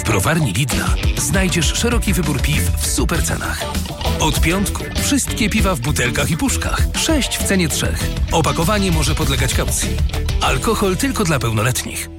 browarni Lidla znajdziesz szeroki wybór piw w super cenach. Od piątku wszystkie piwa w butelkach i puszkach. 6 w cenie 3. Opakowanie może podlegać kaucji. Alkohol tylko dla pełnoletnich.